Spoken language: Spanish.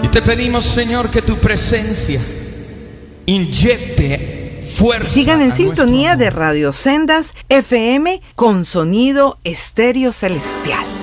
Y te pedimos, Señor, que tu presencia inyecte fuerza. Sigan en a sintonía nuestro de Radio Sendas FM con sonido estéreo celestial.